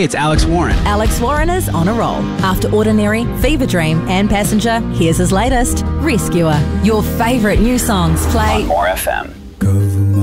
Hey, it's Alex Warren. Alex Warren is on a roll. After Ordinary, Fever Dream and Passenger, here's his latest, Rescuer. Your favourite new songs play on More FM.